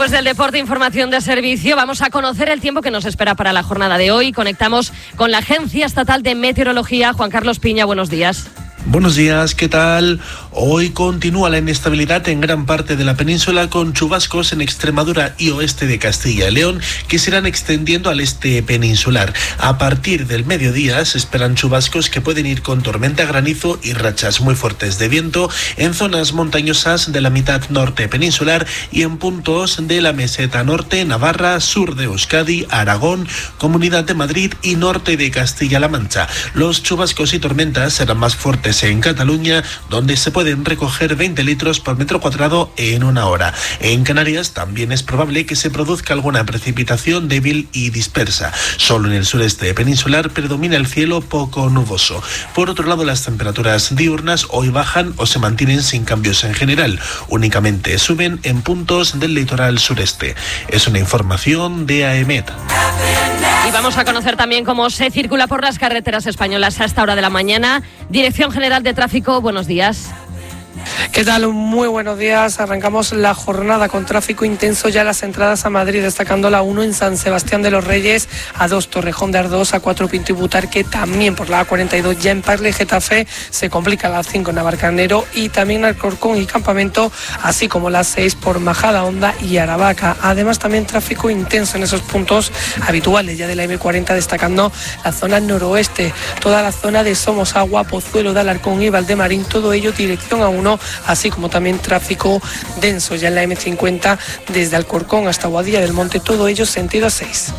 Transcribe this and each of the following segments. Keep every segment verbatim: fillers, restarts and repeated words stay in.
Después del deporte, información de servicio, vamos a conocer el tiempo que nos espera para la jornada de hoy. Conectamos con la Agencia Estatal de Meteorología. Juan Carlos Piña, buenos días. Buenos días, ¿qué tal? Hoy continúa la inestabilidad en gran parte de la península con chubascos en Extremadura y oeste de Castilla y León que se irán extendiendo al este peninsular. A partir del mediodía se esperan chubascos que pueden ir con tormenta, granizo y rachas muy fuertes de viento en zonas montañosas de la mitad norte peninsular y en puntos de la meseta norte, Navarra, sur de Euskadi, Aragón, Comunidad de Madrid y norte de Castilla-La Mancha. Los chubascos y tormentas serán más fuertes en Cataluña, donde se pueden recoger veinte litros por metro cuadrado en una hora. En Canarias también es probable que se produzca alguna precipitación débil y dispersa. Solo en el sureste peninsular predomina el cielo poco nuboso. Por otro lado, las temperaturas diurnas hoy bajan o se mantienen sin cambios en general. Únicamente suben en puntos del litoral sureste. Es una información de AEMET. Y vamos a conocer también cómo se circula por las carreteras españolas a esta hora de la mañana. Dirección General de Tráfico, buenos días. ¿Qué tal? Muy buenos días. Arrancamos la jornada con tráfico intenso ya las entradas a Madrid, destacando la uno en San Sebastián de los Reyes, a dos Torrejón de Ardoz, a cuatro Pinto y Butarque, también por la A cuarenta y dos ya en Parle y Getafe, se complica la cinco en Navarcarnero y también Alcorcón y Campamento, así como la seis por Majada Honda y Aravaca. Además también tráfico intenso en esos puntos habituales ya de la eme cuarenta, destacando la zona noroeste, toda la zona de Somosagua, Pozuelo de Alarcón y Valdemarín, todo ello dirección a uno, así como también tráfico denso ya en la eme cincuenta desde Alcorcón hasta Boadilla del Monte, todo ello sentido a seis.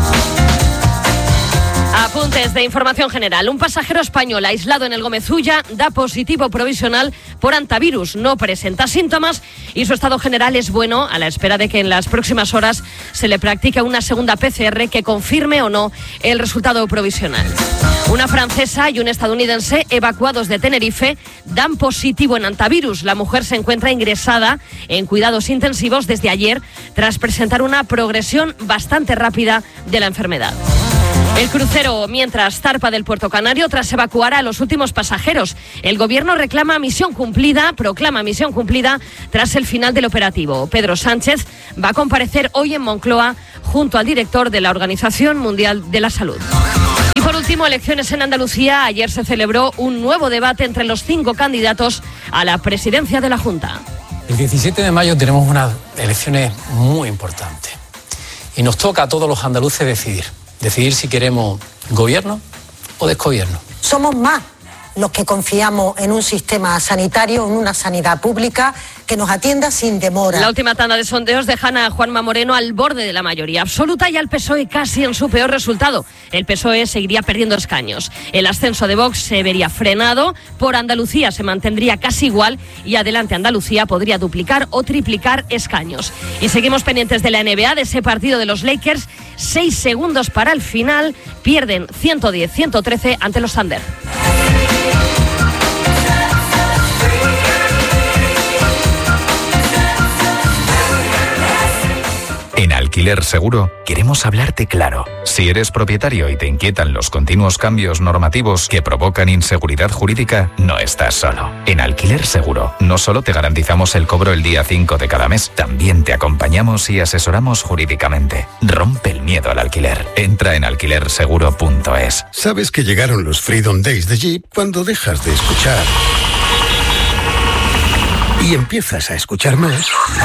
Apuntes de información general. Un pasajero español aislado en el Gómez Ulla da positivo provisional por hantavirus. No presenta síntomas y su estado general es bueno, a la espera de que en las próximas horas se le practique una segunda pe ce erre que confirme o no el resultado provisional. Una francesa y un estadounidense evacuados de Tenerife dan positivo en hantavirus. La mujer se encuentra ingresada en cuidados intensivos desde ayer tras presentar una progresión bastante rápida de la enfermedad. El crucero, mientras, zarpa del Puerto Canario tras evacuar a los últimos pasajeros. El gobierno reclama misión cumplida, proclama misión cumplida tras el final del operativo. Pedro Sánchez va a comparecer hoy en Moncloa junto al director de la Organización Mundial de la Salud. Y por último, elecciones en Andalucía. Ayer se celebró un nuevo debate entre los cinco candidatos a la presidencia de la Junta. El diecisiete de mayo tenemos unas elecciones muy importantes y nos toca a todos los andaluces decidir. Decidir si queremos gobierno o desgobierno. Somos más los que confiamos en un sistema sanitario, en una sanidad pública que nos atienda sin demora. La última tanda de sondeos dejan a Juanma Moreno al borde de la mayoría absoluta y al pe eso e casi en su peor resultado. El pe eso e seguiría perdiendo escaños. El ascenso de Vox se vería frenado, por Andalucía se mantendría casi igual y Adelante Andalucía podría duplicar o triplicar escaños. Y seguimos pendientes de la ene be a, de ese partido de los Lakers. Seis segundos para el final, pierden ciento diez a ciento trece ante los Thunder. En Alquiler Seguro queremos hablarte claro. Si eres propietario y te inquietan los continuos cambios normativos que provocan inseguridad jurídica, no estás solo. En Alquiler Seguro no solo te garantizamos el cobro el día cinco de cada mes, también te acompañamos y asesoramos jurídicamente. Rompe el miedo al alquiler. Entra en alquiler seguro punto es. ¿Sabes que llegaron los Freedom Days de Jeep cuando dejas de escuchar y empiezas a escuchar más?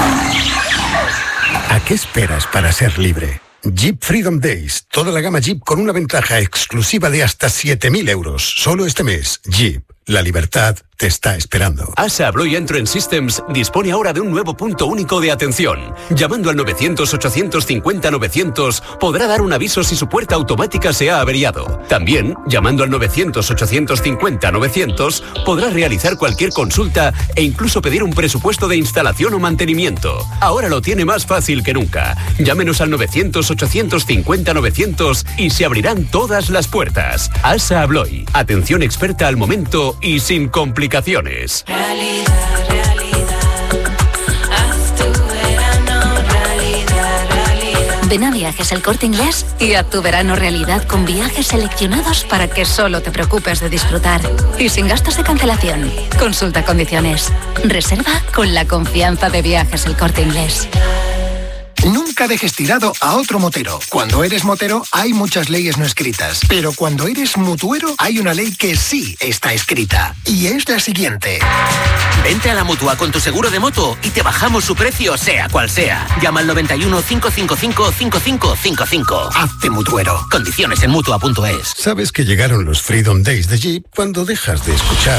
¿A qué esperas para ser libre? Jeep Freedom Days. Toda la gama Jeep con una ventaja exclusiva de hasta siete mil euros. Solo este mes. Jeep. La libertad te está esperando. ASA Abloy Entrance Systems dispone ahora de un nuevo punto único de atención. Llamando al novecientos ochocientos cincuenta novecientos podrá dar un aviso si su puerta automática se ha averiado. También, llamando al novecientos ochocientos cincuenta novecientos podrá realizar cualquier consulta e incluso pedir un presupuesto de instalación o mantenimiento. Ahora lo tiene más fácil que nunca. Llámenos al novecientos ochocientos cincuenta novecientos y se abrirán todas las puertas. ASA Abloy. Atención experta al momento y sin complicaciones. Realidad, realidad, haz tu verano, realidad, realidad. Ven a Viajes El Corte Inglés y haz tu verano realidad con viajes seleccionados para que solo te preocupes de disfrutar y sin gastos de cancelación. Consulta condiciones. Reserva con la confianza de Viajes El Corte Inglés. Nunca dejes tirado a otro motero. Cuando eres motero hay muchas leyes no escritas, pero cuando eres mutuero hay una ley que sí está escrita. Y es la siguiente. Vente a la Mutua con tu seguro de moto y te bajamos su precio sea cual sea. Llama al noventa y uno, cinco cinco cinco, cinco cinco cinco cinco. Hazte mutuero. Condiciones en mutua punto es. Sabes que llegaron los Freedom Days de Jeep cuando dejas de escuchar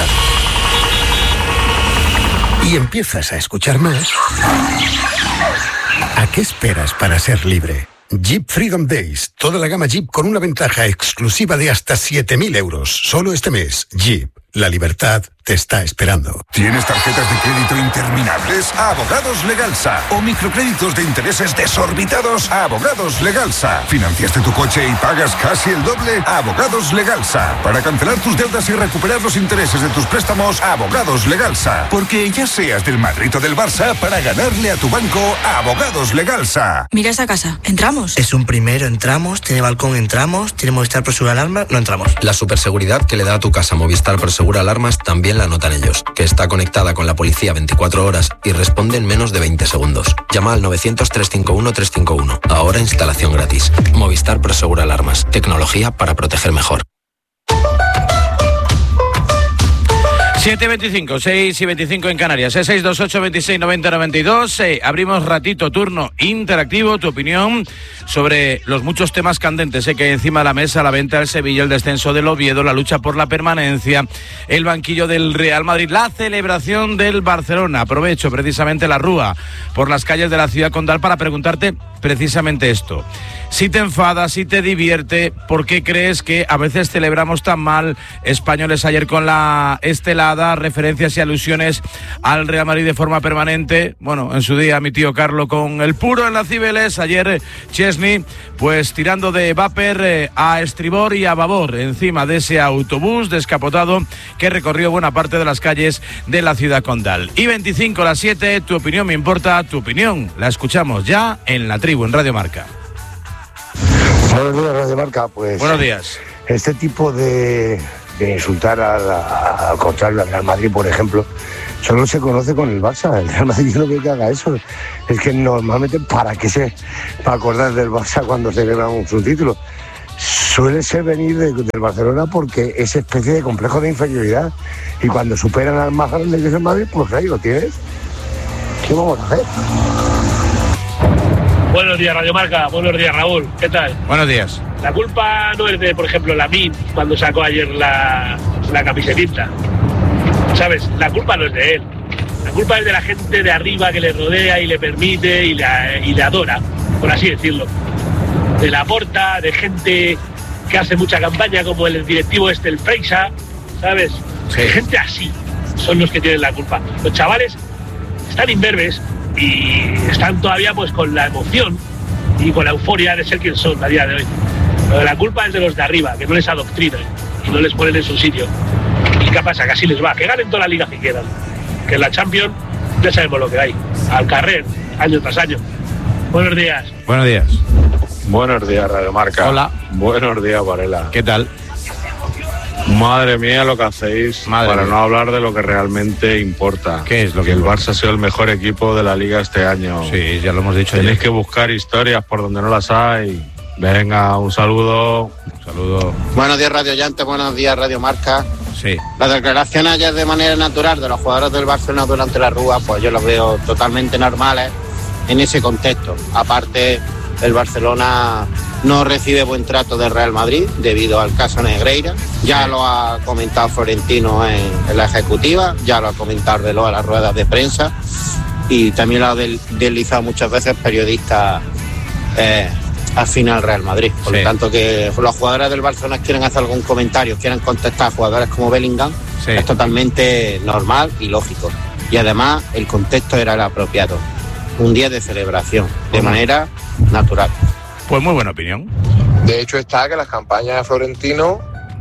y empiezas a escuchar más. ¿A qué esperas para ser libre? Jeep Freedom Days. Toda la gama Jeep con una ventaja exclusiva de hasta siete mil euros. Solo este mes. Jeep. La libertad te está esperando. ¿Tienes tarjetas de crédito interminables? Abogados Legalsa. ¿O microcréditos de intereses desorbitados? Abogados Legalsa. ¿Financiaste tu coche y pagas casi el doble? Abogados Legalsa. Para cancelar tus deudas y recuperar los intereses de tus préstamos, Abogados Legalsa. Porque ya seas del Madrid o del Barça, para ganarle a tu banco, Abogados Legalsa. Mira esa casa. ¿Entramos? Es un primero, entramos. Tiene balcón, entramos. Tiene Movistar Prosegura Alarma, no entramos. La superseguridad que le da a tu casa Movistar Prosegura Alarmas también la notan ellos, que está conectada con la policía veinticuatro horas y responde en menos de veinte segundos. Llama al novecientos, trescientos cincuenta y uno, trescientos cincuenta y uno. Ahora instalación gratis. Movistar Prosegura Alarmas. Tecnología para proteger mejor. siete veinticinco, seis y veinticinco en Canarias, seis seis dos ocho, veintiséis noventa, noventa y dos. Eh, abrimos ratito, turno interactivo, tu opinión sobre los muchos temas candentes eh, que hay encima de la mesa: la venta del Sevilla, el descenso del Oviedo, la lucha por la permanencia, el banquillo del Real Madrid, la celebración del Barcelona. Aprovecho precisamente la rúa por las calles de la ciudad condal para preguntarte precisamente esto. Si te enfada, si te divierte, ¿por qué crees que a veces celebramos tan mal? Españoles ayer con la estelada, referencias y alusiones al Real Madrid de forma permanente. Bueno, en su día mi tío Carlo con el puro en las Cibeles. Ayer Chesney, pues tirando de vapor eh, a estribor y a babor encima de ese autobús descapotado que recorrió buena parte de las calles de la ciudad condal. Y veinticinco a las siete, tu opinión me importa, tu opinión la escuchamos ya en La Tribu, en Radio Marca. Buenos días, Radio Marca. Pues, buenos días. Este tipo de, de insultar al, al contrario, al Real Madrid, por ejemplo, solo se conoce con el Barça. El Real Madrid no quiere que haga eso. Es que normalmente, ¿para qué se para acordar del Barça cuando celebran un, su título? Suele ser venir de, del Barcelona porque es especie de complejo de inferioridad. Y cuando superan al más grande que es el Madrid, pues ahí lo tienes. ¿Qué vamos a hacer? Buenos días, Radio Marca. Buenos días, Raúl. ¿Qué tal? Buenos días. La culpa no es de, por ejemplo, Lamine cuando sacó ayer la, la camisetita. ¿Sabes? La culpa no es de él. La culpa es de la gente de arriba que le rodea y le permite y le, y le adora, por así decirlo. De la Porta, de gente que hace mucha campaña, como el directivo este, el Freixa, ¿sabes? Sí. Gente así son los que tienen la culpa. Los chavales están imberbes y están todavía pues con la emoción y con la euforia de ser quien son a día de hoy. Pero la culpa es de los de arriba, que no les adoctrinan y no les ponen en su sitio. ¿Y qué pasa? Que así les va, que ganen toda la liga que quieran. Que en la Champions ya sabemos lo que hay. Al carrer, año tras año. Buenos días. Buenos días. Buenos días, Radio Marca. Hola. Buenos días, Varela. ¿Qué tal? Madre mía lo que hacéis. Madre para mía. No hablar de lo que realmente importa. ¿Qué es lo que el importa? Barça ha sido el mejor equipo de la liga este año. Sí, ya lo hemos dicho. Tenéis ayer. que buscar historias por donde no las hay. Venga, un saludo. Un saludo. Buenos días, Radio Llante. Buenos días, Radio Marca. Sí. Las declaraciones ayer de manera natural de los jugadores del Barcelona durante la rúa, pues yo las veo totalmente normales en ese contexto. Aparte, el Barcelona no recibe buen trato del Real Madrid debido al caso Negreira. Ya lo ha comentado Florentino en, en la ejecutiva, ya lo ha comentado Reloj a las ruedas de prensa y también lo ha del, deslizado muchas veces periodistas eh, afín al Real Madrid. Por sí. lo tanto, que los jugadores del Barcelona quieren hacer algún comentario, quieren contestar a jugadores como Bellingham, sí. es totalmente normal y lógico. Y además el contexto era el apropiado. Un día de celebración, de manera natural. Pues muy buena opinión. De hecho está que las campañas de Florentino,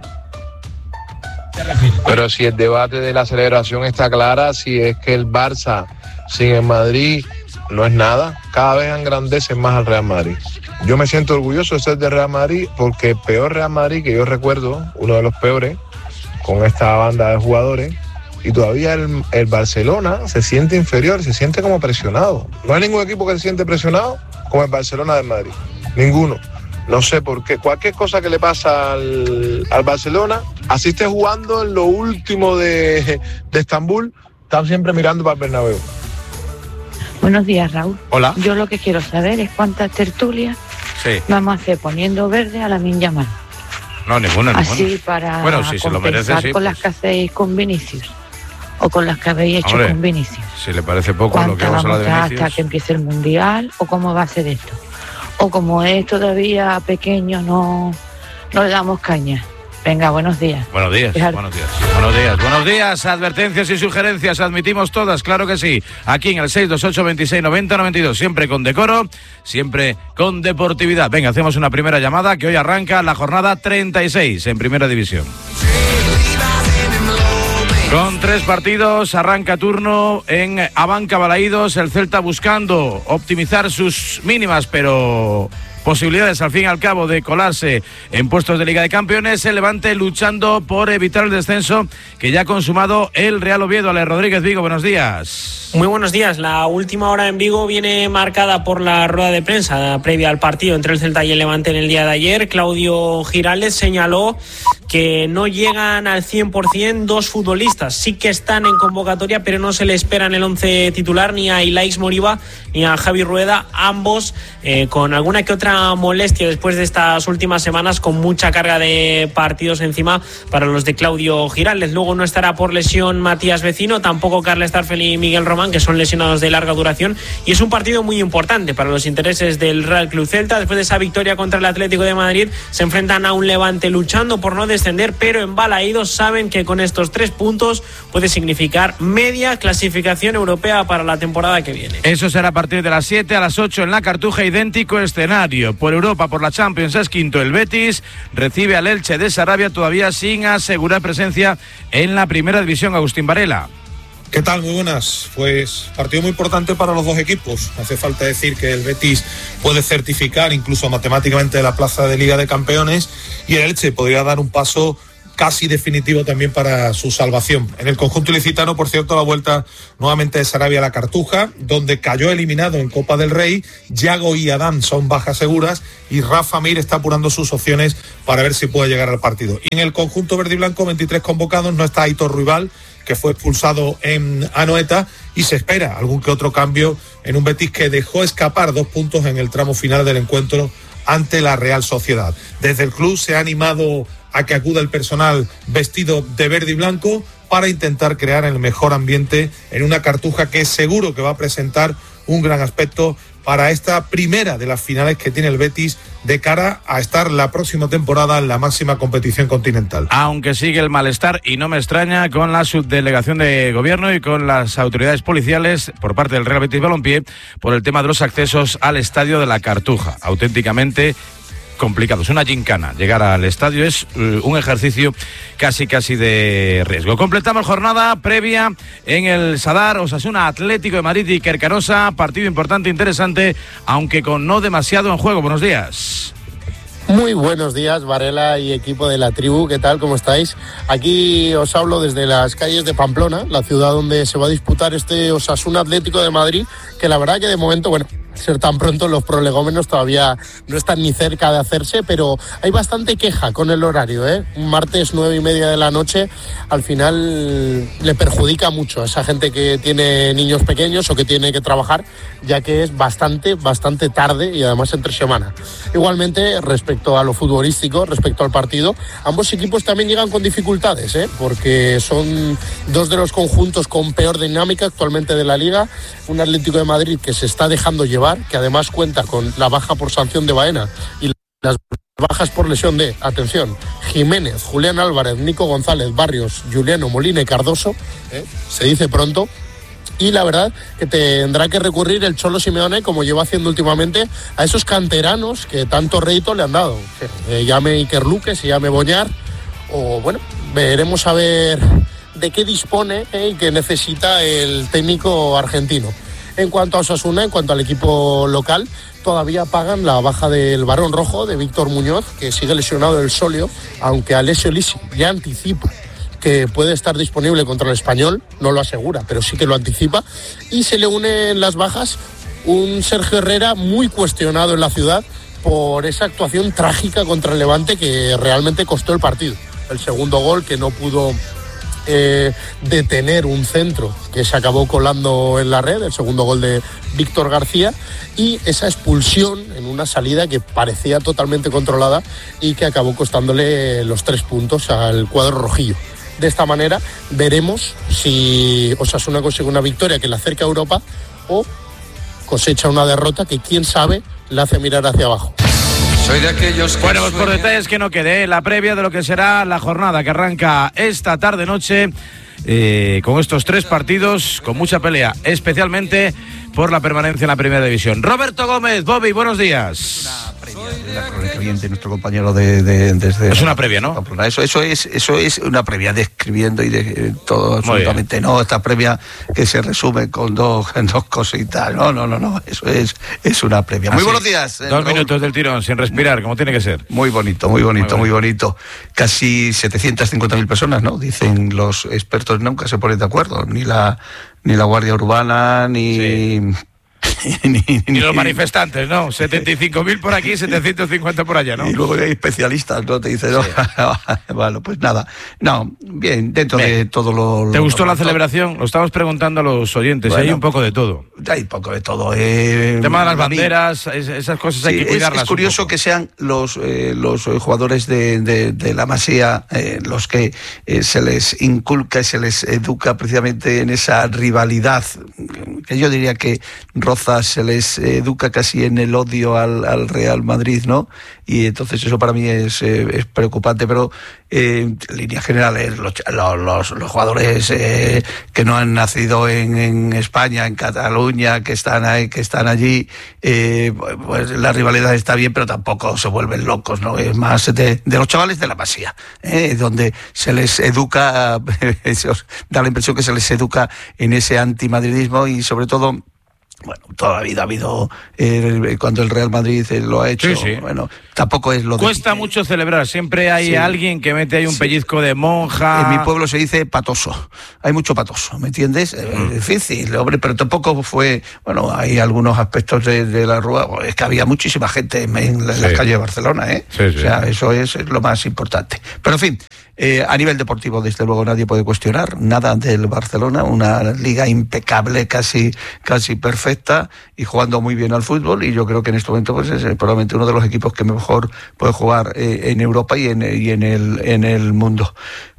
pero si el debate de la celebración está clara, si es que el Barça sin el Madrid no es nada, cada vez engrandecen más al Real Madrid. Yo me siento orgulloso de ser de Real Madrid porque el peor Real Madrid que yo recuerdo, uno de los peores, con esta banda de jugadores, y todavía el, el Barcelona se siente inferior, se siente como presionado. No hay ningún equipo que se siente presionado como el Barcelona del Madrid. Ninguno. No sé por qué. Cualquier cosa que le pasa al, al Barcelona, así esté jugando en lo último de, de Estambul, están siempre mirando para el Bernabéu. Buenos días, Raúl. Hola. Yo lo que quiero saber es cuántas tertulias sí. vamos a hacer poniendo verde a Lamine Yamal. No, ninguna, ninguna. Así para bueno, si se lo merece, sí, con pues. las que hacéis con Vinicius. O con las que habéis hecho Hombre, con Vinicius. Si le parece poco lo que vamos a hablar de Vinicius. Hasta que empiece el Mundial, o cómo va a ser esto. O como es todavía pequeño, no, no le damos caña. Venga, buenos días. Buenos días, Dejar... buenos días, buenos días, buenos días. Advertencias y sugerencias, admitimos todas, claro que sí. Aquí en el seis dos ocho, veintiséis, noventa, noventa y dos, siempre con decoro, siempre con deportividad. Venga, hacemos una primera llamada que hoy arranca la jornada treinta y seis en Primera División. Con tres partidos, arranca turno en Abanca Balaídos, el Celta buscando optimizar sus mínimas, pero posibilidades al fin y al cabo de colarse en puestos de Liga de Campeones. El Levante luchando por evitar el descenso que ya ha consumado el Real Oviedo. Ale Rodríguez, Vigo, buenos días. Muy buenos días. La última hora en Vigo viene marcada por la rueda de prensa previa al partido entre el Celta y el Levante en el día de ayer. Claudio Giraldes señaló que no llegan al cien por ciento dos futbolistas. Sí que están en convocatoria, pero no se le espera en el once titular ni a Ilaix Moriba ni a Javi Rueda, ambos eh, con alguna que otra molestia después de estas últimas semanas, con mucha carga de partidos encima para los de Claudio Giraldes. Luego no estará por lesión Matías Vecino, tampoco Carles Tarfel y Miguel Román, que son lesionados de larga duración, y es un partido muy importante para los intereses del Real Club Celta. Después de esa victoria contra el Atlético de Madrid, se enfrentan a un Levante luchando por no descender, pero en Balaídos saben que con estos tres puntos puede significar media clasificación europea para la temporada que viene. Eso será a partir de las siete, a las ocho en la Cartuja, idéntico escenario. Por Europa, por la Champions, es quinto el Betis, recibe al Elche de Sarabia, todavía sin asegurar presencia en la Primera División. Agustín Varela. ¿Qué tal? Muy buenas. Pues partido muy importante para los dos equipos. Hace falta decir que el Betis puede certificar incluso matemáticamente la plaza de Liga de Campeones, y el Elche podría dar un paso casi definitivo también para su salvación. En el conjunto ilicitano, por cierto, la vuelta nuevamente de Sarabia a la Cartuja, donde cayó eliminado en Copa del Rey. Yago y Adán son bajas seguras y Rafa Mir está apurando sus opciones para ver si puede llegar al partido. Y en el conjunto verde y blanco, veintitrés convocados, no está Aitor Ruibal, que fue expulsado en Anoeta, y se espera algún que otro cambio en un Betis que dejó escapar dos puntos en el tramo final del encuentro ante la Real Sociedad. Desde el club se ha animado a que acuda el personal vestido de verde y blanco para intentar crear el mejor ambiente en una Cartuja que seguro que va a presentar un gran aspecto para esta primera de las finales que tiene el Betis de cara a estar la próxima temporada en la máxima competición continental. Aunque sigue el malestar, y no me extraña, con la subdelegación de gobierno y con las autoridades policiales por parte del Real Betis Balompié por el tema de los accesos al estadio de la Cartuja. Auténticamente complicado, es una gincana. Llegar al estadio es uh, un ejercicio casi casi de riesgo. Completamos jornada previa en el Sadar, Osasuna Atlético de Madrid y Kerkarosa, partido importante, interesante, aunque con no demasiado en juego. Buenos días. Muy buenos días, Varela y equipo de la tribu, ¿qué tal? ¿Cómo estáis? Aquí os hablo desde las calles de Pamplona, la ciudad donde se va a disputar este Osasuna Atlético de Madrid, que la verdad que de momento, bueno, ser tan pronto los prolegómenos todavía no están ni cerca de hacerse, pero hay bastante queja con el horario, ¿eh? Un martes nueve y media de la noche al final le perjudica mucho a esa gente que tiene niños pequeños o que tiene que trabajar, ya que es bastante, bastante tarde y además entre semana. Igualmente, respecto a lo futbolístico, respecto al partido, ambos equipos también llegan con dificultades, ¿eh? Porque son dos de los conjuntos con peor dinámica actualmente de la Liga, un Atlético de Madrid que se está dejando llevar, que además cuenta con la baja por sanción de Baena y las bajas por lesión de, atención, Jiménez, Julián Álvarez, Nico González, Barrios, Juliano Molina y Cardoso, ¿eh? Se dice pronto. Y la verdad que tendrá que recurrir el Cholo Simeone, como lleva haciendo últimamente, a esos canteranos que tanto rédito le han dado. Que se llame Iker Luque, se llame Boñar, o bueno, veremos a ver de qué dispone eh, y qué necesita el técnico argentino. En cuanto a Osasuna, en cuanto al equipo local, todavía pagan la baja del Barón Rojo, de Víctor Muñoz, que sigue lesionado del sóleo, aunque Alessio Lisi ya anticipa que puede estar disponible contra el Español, no lo asegura, pero sí que lo anticipa, y se le unen las bajas un Sergio Herrera muy cuestionado en la ciudad por esa actuación trágica contra el Levante que realmente costó el partido. El segundo gol, que no pudo eh, detener un centro que se acabó colando en la red, el segundo gol de Víctor García, y esa expulsión en una salida que parecía totalmente controlada y que acabó costándole los tres puntos al cuadro rojillo. De esta manera veremos si Osasuna consigue una victoria que le acerca a Europa o cosecha una derrota que, quién sabe, le hace mirar hacia abajo. Soy de aquellos que bueno, pues por detalles que no quede, la previa de lo que será la jornada que arranca esta tarde-noche eh, con estos tres partidos, con mucha pelea, especialmente por la permanencia en la Primera División. Roberto Gómez, Bobby, buenos días. La crónica bien de nuestro compañero de, de desde es una previa, ¿no? Eso, eso es, eso es una previa describiendo y de todo absolutamente no, esta previa que se resume con dos, dos cositas. No, no, no, no, eso es, es una previa. Muy Así, buenos días. Dos Raúl. Minutos del tirón, sin respirar, como tiene que ser. Muy bonito, muy bonito, muy bonito. Muy bonito. Casi setecientas cincuenta mil personas, ¿no? Dicen los expertos, nunca se ponen de acuerdo, ni la ni la Guardia Urbana, ni... Sí. ni, ni, ni los manifestantes, ¿no? setenta y cinco mil por aquí, setecientos cincuenta por allá, ¿no? Y luego hay especialistas, ¿no? Te dicen, no, sí. Bueno, pues nada. No, bien, dentro bien. de todo lo... ¿Te lo gustó lo, la celebración? Lo estamos preguntando a los oyentes, bueno, hay un poco de todo. Hay un poco de todo. Eh, el tema de las banderas, esas cosas sí, hay que cuidarlas. Es, es curioso que sean los, eh, los jugadores de, de, de la Masía eh, los que eh, se les inculca y se les educa precisamente en esa rivalidad, que yo diría que roza, se les educa casi en el odio al, al Real Madrid, ¿no? Y entonces eso para mí es, eh, es preocupante, pero eh, en líneas generales los, los, los jugadores eh, que no han nacido en, en España, en Cataluña, que están ahí, que están allí, eh, pues la rivalidad está bien, pero tampoco se vuelven locos, ¿no? Es más de, de los chavales de la Masía, ¿eh? Donde se les educa, eso da la impresión que se les educa en ese antimadridismo y sobre todo, bueno, toda la vida ha habido, eh, cuando el Real Madrid lo ha hecho, sí, sí. Bueno, tampoco es lo de... Cuesta mucho celebrar, siempre hay sí. alguien que mete ahí un sí. pellizco de monja... En mi pueblo se dice patoso, hay mucho patoso, ¿me entiendes? Mm. Es difícil, hombre, pero tampoco fue... Bueno, hay algunos aspectos de, de la Rúa, es que había muchísima gente en, en las sí. calles de Barcelona, ¿eh? Sí, sí. O sea, eso es lo más importante. Pero en fin... Eh, a nivel deportivo, desde luego, nadie puede cuestionar nada del Barcelona, una liga impecable, casi casi perfecta y jugando muy bien al fútbol, y yo creo que en este momento pues es probablemente uno de los equipos que mejor puede jugar eh, en Europa y en, y en el en el mundo.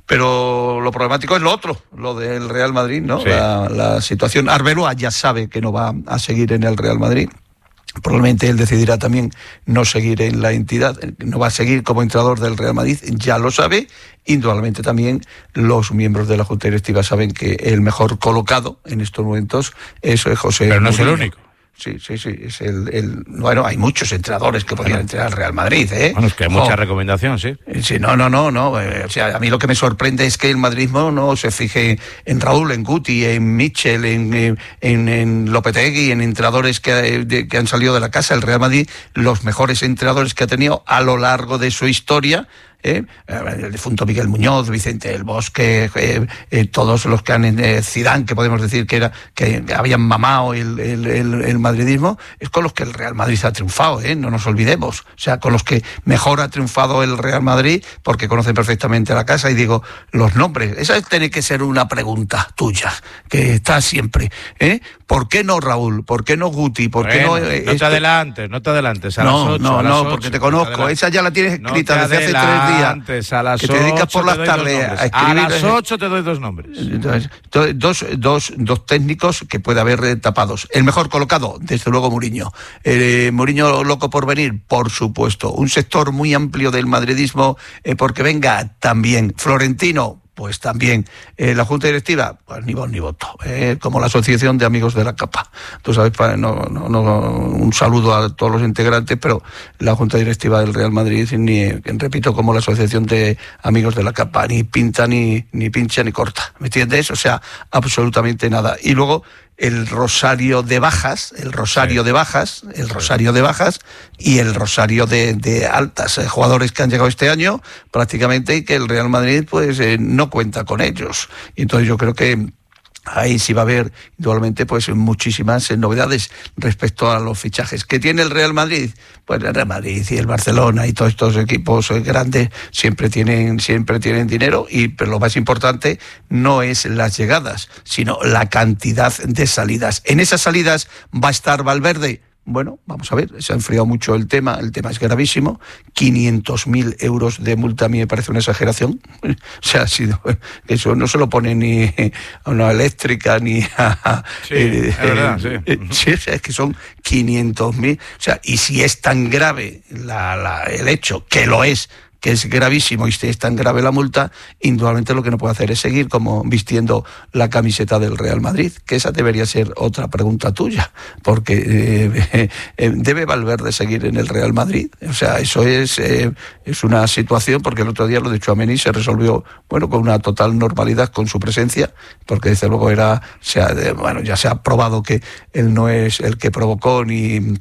Pero lo problemático es lo otro, lo del Real Madrid, ¿no? Sí. La, la situación. Arbeloa ya sabe que no va a seguir en el Real Madrid. Probablemente él decidirá también no seguir en la entidad, no va a seguir como entrenador del Real Madrid, ya lo sabe. Indudablemente también los miembros de la Junta Directiva saben que el mejor colocado en estos momentos es José Pero no Mourinho. Es el único. Sí, sí, sí, es el, el... Bueno, hay muchos entrenadores que podrían entrenar al Real Madrid, ¿eh? Bueno, es que hay mucha oh. recomendación, sí. Sí, no, no, no, no. Eh, o sea, a mí lo que me sorprende es que el madridismo no se fije en Raúl, en Guti, en Mitchell, en, en, en Lopetegui, en entrenadores que, de, que han salido de la casa. El Real Madrid, los mejores entrenadores que ha tenido a lo largo de su historia, ¿eh? El difunto Miguel Muñoz, Vicente del Bosque, eh, eh, todos los que han eh, Zidane, que podemos decir que era que habían mamado el, el, el, el madridismo, es con los que el Real Madrid ha triunfado, ¿eh? No nos olvidemos, o sea, con los que mejor ha triunfado el Real Madrid, porque conocen perfectamente la casa. Y digo, los nombres, esa tiene que ser una pregunta tuya, que está siempre, ¿eh? ¿Por qué no Raúl? ¿Por qué no Guti? ¿Por bueno, qué no? Eh, no te adelantes, no te adelantes. A no, las ocho, no, a las no, ocho, porque te conozco. No te esa ya la tienes escrita no desde hace tres días. Antes, a las que te dedicas por las tardes a escribir. A las ocho te doy dos nombres. Entonces, dos, dos, dos técnicos que puede haber tapados. El mejor colocado, desde luego, Mourinho. Eh, Mourinho loco por venir, por supuesto. Un sector muy amplio del madridismo, eh, porque venga, también. Florentino, pues también. Eh, la Junta Directiva, pues ni voz ni voto, eh, como la Asociación de Amigos de la Capa. Tú sabes, no, no, no, un saludo a todos los integrantes, pero la Junta Directiva del Real Madrid, ni, repito, como la Asociación de Amigos de la Capa, ni pinta, ni, ni pincha, ni corta, ¿me entiendes? O sea, absolutamente nada. Y luego el rosario de bajas, el rosario sí. de bajas, el rosario de bajas y el rosario de, de altas, eh, jugadores que han llegado este año prácticamente y que el Real Madrid pues eh, no cuenta con ellos. Y entonces yo creo que ahí sí va a haber, indudablemente, pues muchísimas eh, novedades respecto a los fichajes. ¿Qué tiene el Real Madrid? Pues el Real Madrid y el Barcelona y todos estos equipos eh, grandes siempre tienen, siempre tienen dinero, y pero lo más importante no es las llegadas, sino la cantidad de salidas. En esas salidas va a estar Valverde. Bueno, vamos a ver, se ha enfriado mucho el tema, el tema es gravísimo, quinientos mil euros de multa a mí me parece una exageración, o sea, ha sido, eso no se lo pone ni a una eléctrica ni a... Sí, eh, es verdad, eh, sí. Eh, sí, o sea, es que son quinientos mil, o sea, y si es tan grave la, la, el hecho, que lo es, que es gravísimo, y si es tan grave la multa, indudablemente lo que no puede hacer es seguir como vistiendo la camiseta del Real Madrid, que esa debería ser otra pregunta tuya, porque eh, eh, ¿debe Valverde seguir en el Real Madrid? O sea, eso es, eh, es una situación, porque el otro día lo de Tchouaméni se resolvió, bueno, con una total normalidad con su presencia, porque desde luego era, se ha, bueno, ya se ha probado que él no es el que provocó ni...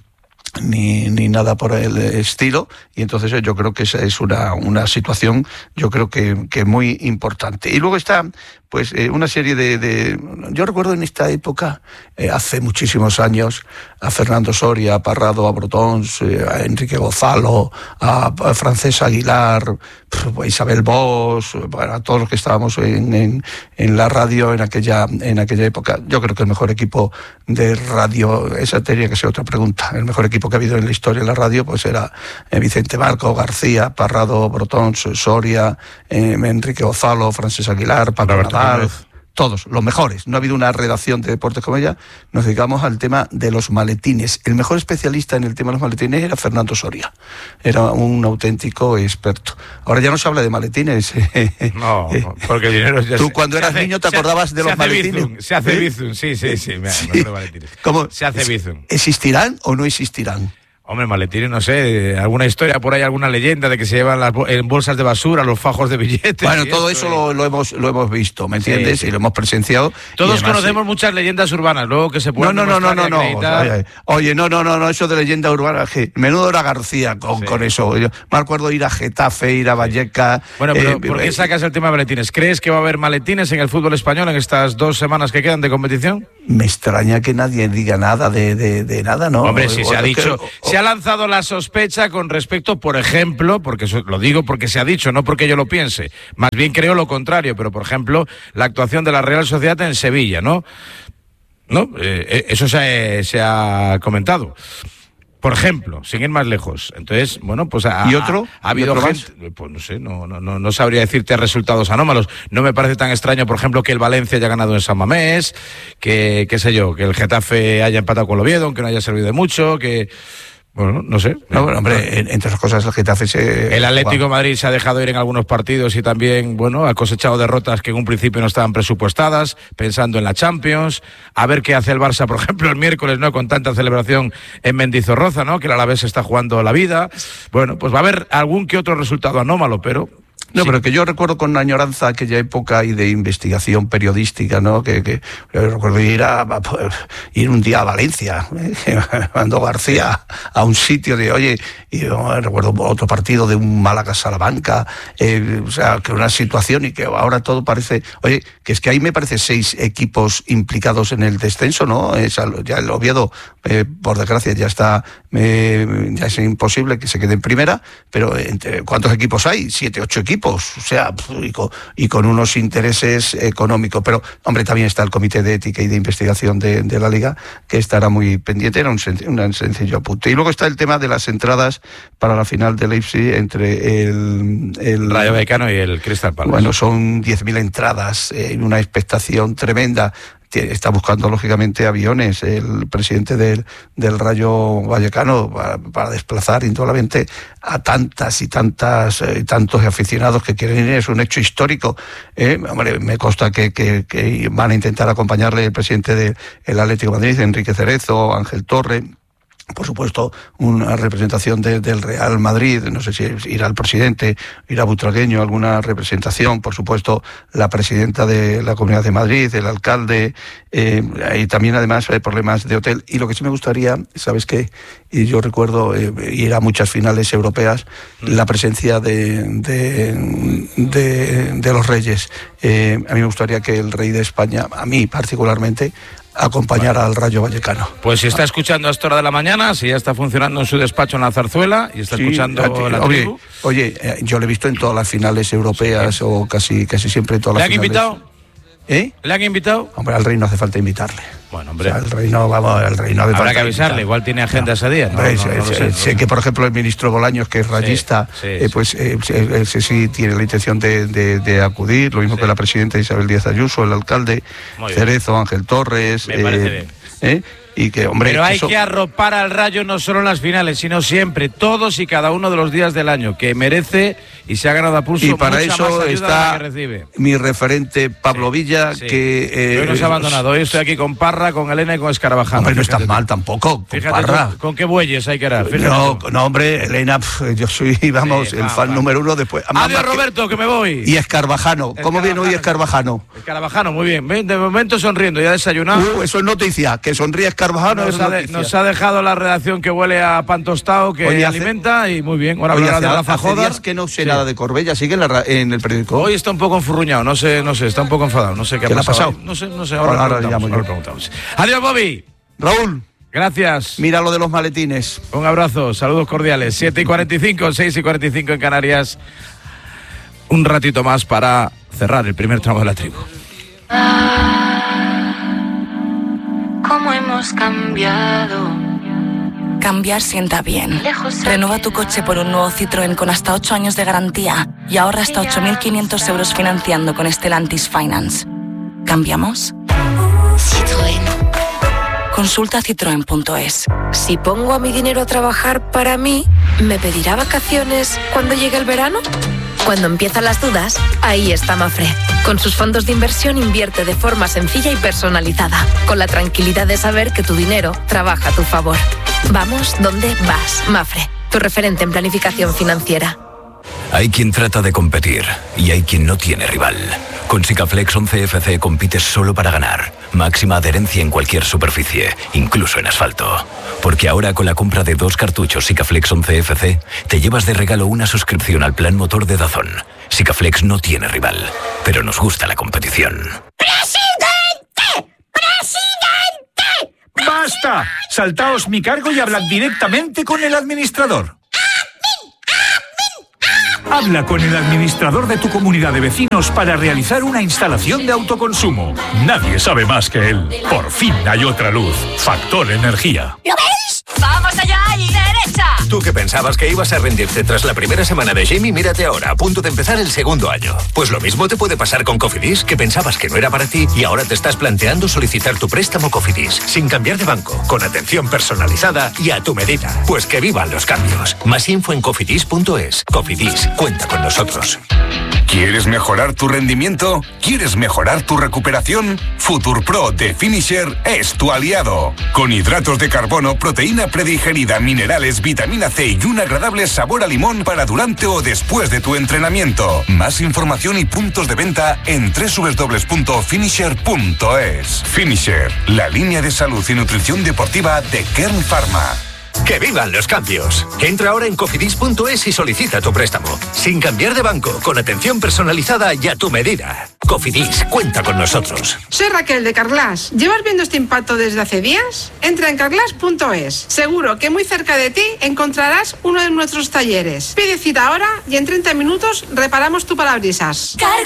Ni, ni nada por el estilo, y entonces yo creo que esa es una, una situación, yo creo que, que muy importante. Y luego está pues eh, una serie de, de... Yo recuerdo en esta época, eh, hace muchísimos años, a Fernando Soria, a Parrado, a Brotons, eh, a Enrique Gonzalo, a, a Francés Aguilar, a Isabel Bosch, bueno, a todos los que estábamos en, en, en la radio en aquella, en aquella época. Yo creo que el mejor equipo de radio, esa tenía que ser otra pregunta, el mejor equipo que ha habido en la historia de la radio, pues era eh, Vicente Marco, García, Parrado, Brotons, Soria, eh, Enrique Gonzalo, Francés Aguilar, Paco Nadal, todos, los mejores. No ha habido una redacción de deportes como ella. Nos dedicamos al tema de los maletines. El mejor especialista en el tema de los maletines era Fernando Soria. Era un auténtico experto. Ahora ya no se habla de maletines. No, porque el dinero ya Tú se, cuando eras hace, niño te se, acordabas de se los maletines. Bizum, se hace ¿Eh? bizum, sí, sí, sí, me, sí. me acuerdo de maletines. ¿Cómo? Se hace bizum. ¿Existirán o no existirán? Hombre, maletines, no sé, alguna historia por ahí, alguna leyenda de que se llevan las, en bolsas de basura los fajos de billetes. Bueno, todo eso lo, lo hemos lo hemos visto, ¿me entiendes? Sí, sí. Y lo hemos presenciado. Todos además, conocemos sí. muchas leyendas urbanas, luego que se pueden No, no, no, no, no, no. Oye, oye, no, no, no, no, eso de leyenda urbana, que menudo era García con, sí. con eso. Yo me acuerdo ir a Getafe, ir a Vallecas. Bueno, pero eh, ¿por qué eh, sacas el tema de maletines? ¿Crees que va a haber maletines en el fútbol español en estas dos semanas que quedan de competición? Me extraña que nadie diga nada de, de, de nada, ¿no? Hombre, si o, se ha o, dicho, o, se ha lanzado la sospecha con respecto, por ejemplo, porque eso, lo digo porque se ha dicho, no porque yo lo piense, más bien creo lo contrario, pero por ejemplo, la actuación de la Real Sociedad en Sevilla, ¿no? ¿No? Eh, eso se ha, se ha comentado. Por ejemplo, sin ir más lejos. Entonces, bueno, pues ha, ¿Y otro? ha, ha habido ¿Y otro gente, pues no sé, no, no, no, no sabría decirte resultados anómalos. No me parece tan extraño, por ejemplo, que el Valencia haya ganado en San Mamés, que, qué sé yo, que el Getafe haya empatado con el Oviedo, aunque no haya servido de mucho, que... Bueno, no sé. No, bueno, hombre, entre otras cosas el Getafe se... El Atlético de Madrid se ha dejado ir en algunos partidos y también, bueno, ha cosechado derrotas que en un principio no estaban presupuestadas, pensando en la Champions. A ver qué hace el Barça, por ejemplo, el miércoles, ¿no? Con tanta celebración en Mendizorroza, ¿no? Que el Alavés está jugando la vida. Bueno, pues va a haber algún que otro resultado anómalo, pero... No, sí. Pero que yo recuerdo con añoranza aquella época y de investigación periodística, ¿no? Que, que yo recuerdo ir a, a ir un día a Valencia, ¿eh? Mandó García a un sitio de, oye, y yo recuerdo otro partido de un Málaga-Salamanca, eh, o sea, que una situación y que ahora todo parece, oye, que es que ahí me parece seis equipos implicados en el descenso, ¿no? Es, ya el Oviedo, eh, por desgracia, ya está, eh, ya es imposible que se quede en primera, pero entre, ¿cuántos equipos hay? Siete, ocho equipos. O sea, y con, y con unos intereses económicos. Pero, hombre, también está el Comité de Ética y de Investigación de, de la Liga, que estará muy pendiente. Era un, un sencillo apunte. Y luego está el tema de las entradas para la final de Leipzig entre el... el Rayo Vallecano y el Crystal Palace. Bueno, son diez mil entradas, en eh, una expectación tremenda. Está buscando, lógicamente, aviones el presidente del, del Rayo Vallecano para, para desplazar indudablemente a tantas y tantas eh, tantos aficionados que quieren ir. Es un hecho histórico. Eh, hombre, me consta que, que, que van a intentar acompañarle el presidente del Atlético de Madrid, Enrique Cerezo, Ángel Torre, por supuesto, una representación de, del Real Madrid, no sé si irá el presidente, irá Butragueño, alguna representación, por supuesto, la presidenta de la Comunidad de Madrid, el alcalde, eh, y también además hay problemas de hotel. Y lo que sí me gustaría, ¿sabes qué? Y yo recuerdo eh, ir a muchas finales europeas, la presencia de, de, de, de los reyes. Eh, a mí me gustaría que el rey de España, a mí particularmente, acompañar al Rayo Vallecano. Pues si está escuchando a esta hora de la mañana, si ya está funcionando en su despacho en la Zarzuela y está sí, escuchando a, la oye, tribu. Oye, eh, yo lo he visto en todas las finales europeas, sí, o casi casi siempre en todas las finales. ¿Le han invitado? ¿Eh? ¿Le han invitado? Hombre, al rey no hace falta invitarle. Bueno, hombre. O sea, el rey no, vamos, el rey no hace Habrá falta que avisarle, invitarle. igual tiene agenda no. ese día. No, Hombre, no, sé, no, no sé, sé, sé no que, por ejemplo, el ministro Bolaños, que es rayista, sí, sí, eh, pues eh, ese sí tiene la intención de, de, de acudir, lo mismo sí. que la presidenta Isabel Díaz Ayuso, el alcalde Cerezo, Ángel Torres. Me parece eh, bien. ¿eh? Y que, hombre, pero hay eso... que arropar al Rayo no solo en las finales, sino siempre, todos y cada uno de los días del año, que merece y se ha ganado a pulso. Y para mucha eso más ayuda está de la que recibe. Mi referente Pablo sí, Villa, sí. que... Eh, hoy nos ha abandonado, hoy estoy aquí con Parra, con Elena y con Escarabajano. Hombre, no es tan mal tampoco, con fíjate Parra. Tú, con qué bueyes hay que arar. No, no, hombre, Elena, pf, yo soy, vamos, sí, el va, fan va. número uno después. Adiós, Roberto, que... que me voy. Y Escarabajano, ¿cómo viene hoy Escarabajano? Escarabajano, muy bien, de momento sonriendo, ya desayunado. Uh, eso es noticia, que sonríe Escarabajano. Nos, ha de, nos ha dejado la redacción que huele a pan tostado, que Oye, hace... alimenta, y muy bien. Ahora Oye, hace, de Rafa hace Jodas, días que no sé sí. nada de Corbella, sigue en, la, en el periódico. Hoy está un poco enfurruñado, no sé, no sé, está un poco enfadado, no sé qué ha ¿Qué pasado. Le ha pasado? No sé, no sé, ahora, ahora, ahora, ahora preguntamos. Adiós, Bobby. Raúl. Gracias. Mira lo de los maletines. Un abrazo, saludos cordiales. siete y cuarenta y cinco, seis y cuarenta y cinco en Canarias. Un ratito más para cerrar el primer tramo de la tribu. ¿Cómo hemos cambiado? Cambiar sienta bien. Renueva tu coche por un nuevo Citroën con hasta ocho años de garantía y ahorra hasta ocho mil quinientos euros financiando con Stellantis Finance. ¿Cambiamos? Citroën. Consulta citroen punto es. Si pongo a mi dinero a trabajar para mí, ¿me pedirá vacaciones cuando llegue el verano? Cuando empiezan las dudas, ahí está Mafre. Con sus fondos de inversión invierte de forma sencilla y personalizada, con la tranquilidad de saber que tu dinero trabaja a tu favor. Vamos donde vas, Mafre, tu referente en planificación financiera. Hay quien trata de competir y hay quien no tiene rival. Con Sikaflex once F C compites solo para ganar. Máxima adherencia en cualquier superficie, incluso en asfalto. Porque ahora con la compra de dos cartuchos Sikaflex once F C, te llevas de regalo una suscripción al plan motor de Dazón. Sikaflex no tiene rival, pero nos gusta la competición. ¡Presidente! ¡Presidente! ¡Basta! Saltaos mi cargo y hablad directamente con el administrador. Habla con el administrador de tu comunidad de vecinos para realizar una instalación de autoconsumo. Nadie sabe más que él. Por fin hay otra luz. Factor Energía. ¿Lo veis? ¡Vamos allá y derecha! Tú que pensabas que ibas a rendirte tras la primera semana de Jamie, mírate ahora, a punto de empezar el segundo año. Pues lo mismo te puede pasar con Cofidis, que pensabas que no era para ti y ahora te estás planteando solicitar tu préstamo Cofidis, sin cambiar de banco, con atención personalizada y a tu medida. Pues que vivan los cambios. Más info en cofidis punto es. Cofidis, cuenta con nosotros. ¿Quieres mejorar tu rendimiento? ¿Quieres mejorar tu recuperación? FuturPro de Finisher es tu aliado. Con hidratos de carbono, proteína predigerida, minerales, vitamina C y un agradable sabor a limón para durante o después de tu entrenamiento. Más información y puntos de venta en doble u doble u doble u punto finisher punto es. Finisher, la línea de salud y nutrición deportiva de Kern Pharma. ¡Que vivan los cambios! Entra ahora en cofidis punto es y solicita tu préstamo. Sin cambiar de banco, con atención personalizada y a tu medida. Cofidis, cuenta con nosotros. Soy Raquel de Carglass. ¿Llevas viendo este impacto desde hace días? Entra en carglass punto es. Seguro que muy cerca de ti encontrarás uno de nuestros talleres. Pide cita ahora y en treinta minutos reparamos tu parabrisas.